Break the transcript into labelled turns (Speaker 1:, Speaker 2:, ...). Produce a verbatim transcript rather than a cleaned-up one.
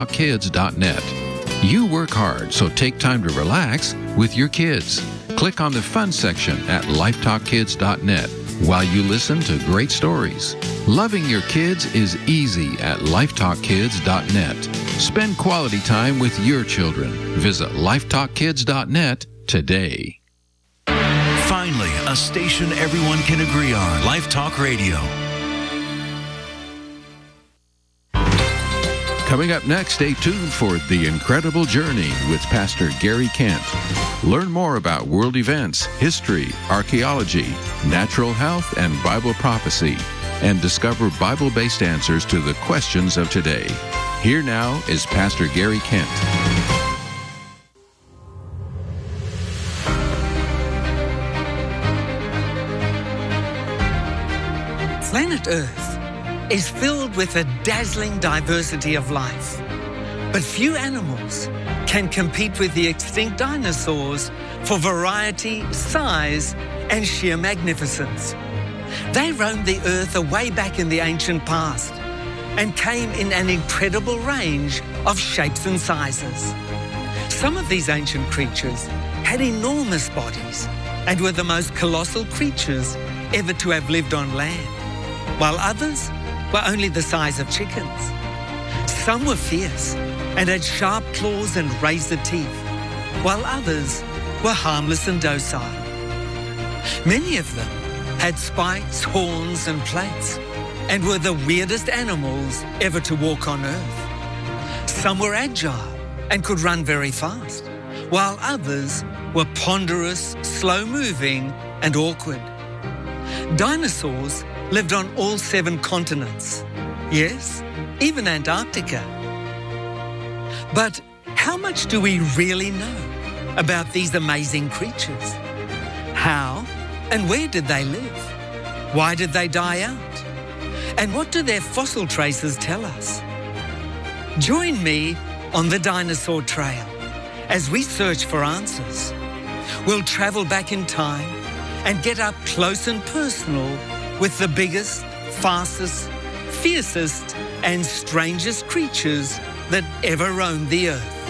Speaker 1: kids dot net. You work hard, so take time to relax with your kids. Click on the fun section at lifetalk kids dot net while you listen to great stories. Loving your kids is easy at lifetalk kids dot net. Spend quality time with your children. Visit lifetalk kids dot net today.
Speaker 2: Finally, a station everyone can agree on. Life Talk Radio.
Speaker 1: Coming up next, stay tuned for The Incredible Journey with Pastor Gary Kent. Learn more about world events, history, archaeology, natural health, and Bible prophecy, and discover Bible-based answers to the questions of today. Here now is Pastor Gary Kent.
Speaker 3: Planet Earth is filled with a dazzling diversity of life, but few animals can compete with the extinct dinosaurs for variety, size, and sheer magnificence. They roamed the Earth away back in the ancient past and came in an incredible range of shapes and sizes. Some of these ancient creatures had enormous bodies and were the most colossal creatures ever to have lived on land, while others were only the size of chickens. Some were fierce and had sharp claws and razor teeth, while others were harmless and docile. Many of them had spikes, horns, and plates, and were the weirdest animals ever to walk on Earth. Some were agile and could run very fast, while others were ponderous, slow-moving, and awkward. Dinosaurs lived on all seven continents. Yes, even Antarctica. But how much do we really know about these amazing creatures? How and where did they live? Why did they die out? And what do their fossil traces tell us? Join me on the dinosaur trail as we search for answers. We'll travel back in time and get up close and personal with the biggest, fastest, fiercest, and strangest creatures that ever roamed the Earth.